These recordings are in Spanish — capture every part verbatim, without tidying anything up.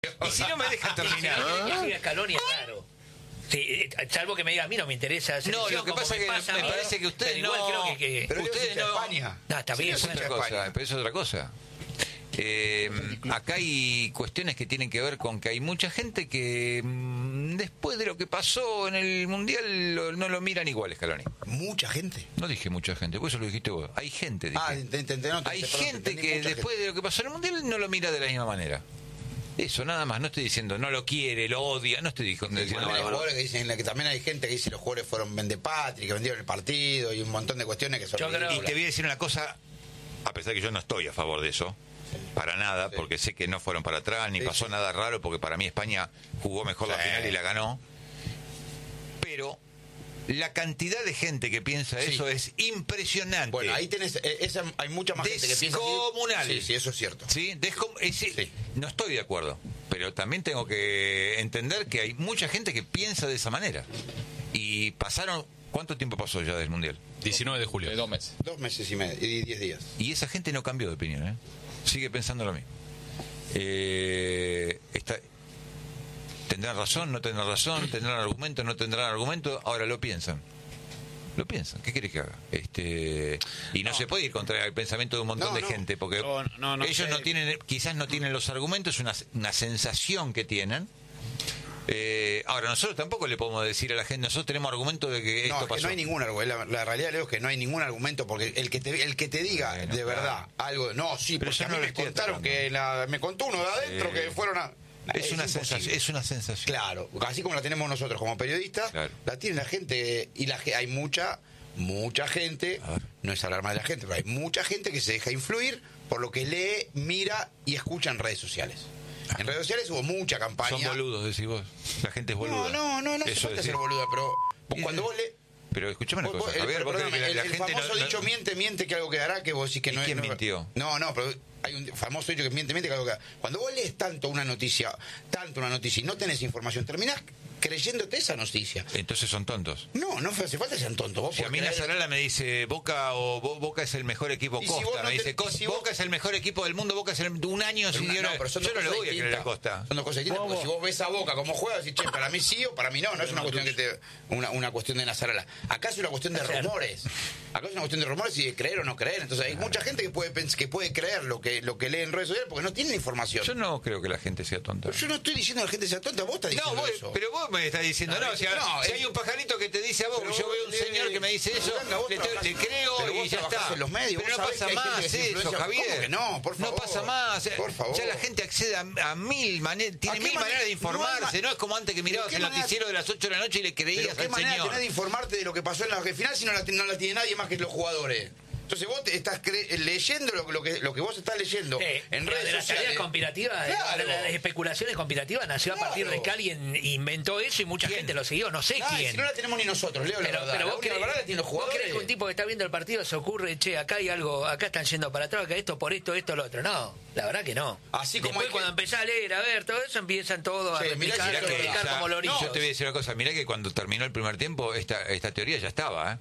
Y si no me dejan terminar. ¿Ah? Que Scaloni es raro. Sí, salvo que me diga, a mí no me interesa. No, lo que pasa es que pasa me parece que ustedes no... Creo que, que... Pero ustedes no... España. No, está bien. Sí, es otra cosa, pero es otra cosa. Eh, acá hay cuestiones que tienen que ver con que hay mucha gente que mmm, después de lo que pasó en el Mundial lo, no lo miran igual, Scaloni. Mucha gente. No dije mucha gente, por eso lo dijiste vos. Hay gente. Dije. Ah, intenté, no, hay perdón, gente que después gente. de lo que pasó en el Mundial no lo mira de la misma manera. Eso, nada más. No estoy diciendo no lo quiere, lo odia. No estoy diciendo... Sí, bueno, hay jugadores que dicen que también hay gente que dice que los jugadores fueron vendepatria, que vendieron el partido y un montón de cuestiones que son... Yo creo, y te voy a decir una cosa, a pesar que yo no estoy a favor de eso. Para nada, sí. Porque sé que no fueron para atrás, ni sí, pasó sí. nada raro, porque para mí España jugó mejor sí. la final y la ganó. Pero la cantidad de gente que piensa sí. eso es impresionante. Bueno, ahí tenés, esa, hay mucha más gente que piensa descomunal. Sí, sí, eso es cierto. ¿Sí? Descom ese, sí. No estoy de acuerdo, pero también tengo que entender que hay mucha gente que piensa de esa manera. Y pasaron... ¿Cuánto tiempo pasó ya del Mundial? diecinueve de julio. De dos meses. Dos meses y medio, y diez días. Y esa gente no cambió de opinión, ¿eh? Sigue pensando lo mismo. Eh, está, ¿Tendrán razón? ¿No tendrán razón? ¿Tendrán argumento? ¿No tendrán argumento? Ahora lo piensan. Lo piensan. ¿Qué querés que haga? Este, y no, no se puede ir contra el pensamiento de un montón no, de no. gente, porque no, no, no ellos sé. no tienen, quizás no tienen los argumentos, una, una sensación que tienen. Eh, ahora, nosotros tampoco le podemos decir a la gente, nosotros tenemos argumento de que no, esto pasó. Que no hay ningún argumento. La, la realidad, Leo, es que no hay ningún argumento, porque el que te, el que te diga bueno, de verdad claro. algo, no, sí, pero porque a mí no me contaron atacando. que la, me contó uno de adentro eh, que fueron a... Es, es una sensación, es una sensación. Claro, así como la tenemos nosotros como periodistas, claro. la tiene la gente, y la hay mucha, mucha gente, no es alarma de la gente, pero hay mucha gente que se deja influir por lo que lee, mira y escucha en redes sociales. En redes sociales hubo mucha campaña. Son boludos, decís vos. La gente es boluda. No, no, no, no hace falta ser boluda, pero cuando vos le... Pero escúchame una vos, cosa. El, a ver, vos perdóname, que la, el, la el gente famoso no, dicho no... miente, miente que algo quedará, que vos decís que no es... ¿Quién no, mintió? No, no, pero hay un famoso dicho que miente, miente que algo quedará. Cuando vos lees tanto una noticia, tanto una noticia y no tenés información, terminás creyéndote esa noticia. Entonces son tontos. No, no hace falta que sean tontos. Vos si a mí creer... Nasarala me dice Boca o Bo, Boca es el mejor equipo Costa, si no me dice te, si Boca vos... es el mejor equipo del mundo, Boca es el un año sin no, pero yo no le voy a creer a Costa. Son dos cosas distintas, porque si vos ves a Boca como juega, decís, che, para mí sí o para mí no, no es una cuestión que te una, una cuestión de Nasarala. Acá es una cuestión de rumores. Acá es una cuestión de rumores y de creer o no creer. Entonces hay mucha gente que puede que puede creer lo que lo que lee en redes sociales porque no tiene información. Yo no creo que la gente sea tonta. Pero yo no estoy diciendo que la gente sea tonta, vos estás diciendo no, vos, eso. Pero vos me estás diciendo, no, no, si, no, si hay un pajarito que te dice a vos, yo veo un señor que me dice eso, le, le creo y ya está. En los medios, pero no pasa más eso, Javier. No, por favor. No pasa más. Por favor. Ya la gente accede a, a mil maneras, tiene mil maneras de informarse, no es como antes que mirabas el noticiero de las ocho de la noche y le creías al señor. ¿Qué manera tenés de informarte de lo que pasó en la final si no la, no la tiene nadie más que los jugadores? Entonces vos te estás leyendo lo, lo que lo que vos estás leyendo sí, en redes de las teorías conspirativas, claro. de las especulaciones conspirativas nació claro. a partir de que alguien inventó eso y mucha ¿Quién? gente lo siguió, no sé nah, quién. Si no la tenemos ni nosotros, Leo, pero, la verdad. Pero la vos crees, verdad la tienen los jugadores. ¿Vos crees que un tipo que está viendo el partido se ocurre, che, acá hay algo, acá están yendo para atrás, acá esto por esto, esto, lo otro? No, la verdad que no. Así como Después que... cuando empezás a leer, a ver, todo eso empiezan todos sí, a replicar, mirá, mirá a replicar como lorillos. Yo te voy a decir una cosa, mirá que cuando terminó el primer tiempo esta esta teoría ya estaba, ¿eh?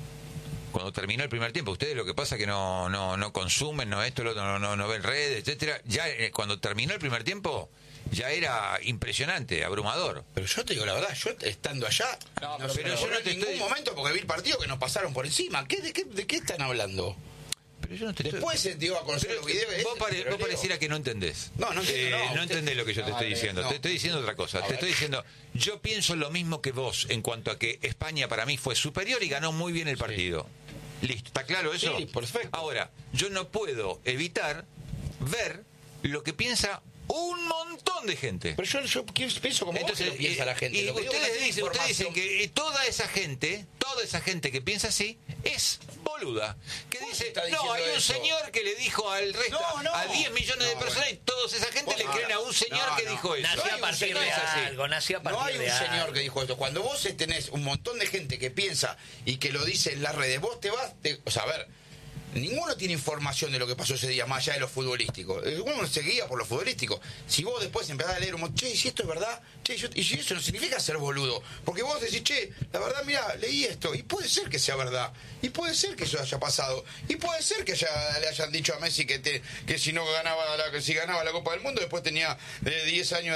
Cuando terminó el primer tiempo, ustedes lo que pasa es que no no no consumen, no esto, lo otro, no, no, no ven redes, etcétera. Ya eh, cuando terminó el primer tiempo, ya era impresionante, abrumador. Pero yo te digo la verdad, yo estando allá, no, no pero yo no te en ningún estoy... momento porque vi el partido que nos pasaron por encima. ¿Qué, de, qué, ¿De qué están hablando? Pero yo no te Después estoy... se dio a conocer pero, los videos. Vos, ese, pare, vos pareciera que no entendés. No, no entiendo. Eh, no, no usted... entendés lo que yo te estoy diciendo. No. Te estoy diciendo otra cosa. Te estoy diciendo, yo pienso lo mismo que vos en cuanto a que España para mí fue superior y ganó muy bien el partido. Sí. Listo, ¿está claro eso? Sí, perfecto. Ahora, yo no puedo evitar ver lo que piensa un montón de gente. Pero yo, yo pienso como Entonces, vos que lo piensa la gente. Y lo que ustedes, dicen, ustedes dicen que toda esa gente, toda esa gente que piensa así, es boluda. Que dice, no, hay un eso? señor que le dijo al resto, no, no, a diez millones no, de personas bueno. y toda esa gente bueno, le creen a un señor no, que no. dijo eso. Nació a partir de algo, nació a partir No hay un de señor algo. que dijo esto. Cuando vos tenés un montón de gente que piensa y que lo dice en las redes, vos te vas, te, o sea, a ver, ninguno tiene información de lo que pasó ese día, más allá de lo futbolístico. Uno se guía por lo futbolístico. Si vos después empezás a leer un che, si esto es verdad, che, yo, y eso no significa ser boludo. Porque vos decís, che, la verdad, mira, leí esto, y puede ser que sea verdad, y puede ser que eso haya pasado, y puede ser que haya, le hayan dicho a Messi que, te, que si no ganaba la, que si ganaba la Copa del Mundo, después tenía eh, diez años